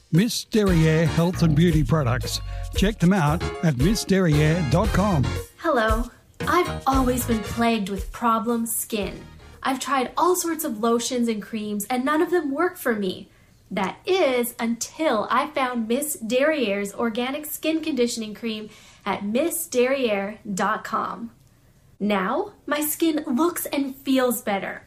Miss Derriere Health and Beauty Products. Check them out at missderriere.com. Hello. I've always been plagued with problem skin. I've tried all sorts of lotions and creams and none of them work for me. That is until I found Miss Derriere's organic skin conditioning cream at missderriere.com. Now, my skin looks and feels better.